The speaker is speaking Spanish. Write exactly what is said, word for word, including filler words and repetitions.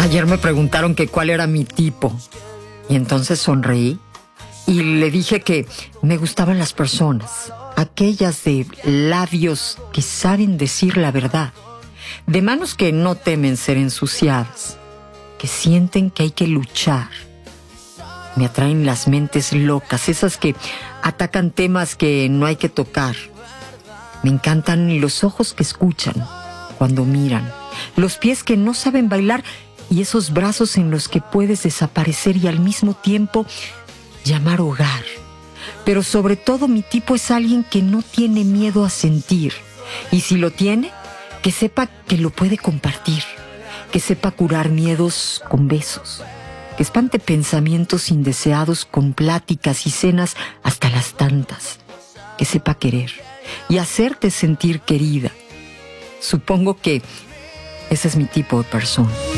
Ayer me preguntaron que cuál era mi tipo. Y entonces sonreí y le dije que me gustaban las personas, aquellas de labios que saben decir la verdad, de manos que no temen ser ensuciadas, que sienten que hay que luchar. Me atraen las mentes locas, esas que atacan temas que no hay que tocar. Me encantan los ojos que escuchan cuando miran, los pies que no saben bailar y esos brazos en los que puedes desaparecer y al mismo tiempo llamar hogar. Pero sobre todo mi tipo es alguien que no tiene miedo a sentir. Y si lo tiene, que sepa que lo puede compartir. Que sepa curar miedos con besos. Que espante pensamientos indeseados con pláticas y cenas hasta las tantas. Que sepa querer y hacerte sentir querida. Supongo que ese es mi tipo de persona.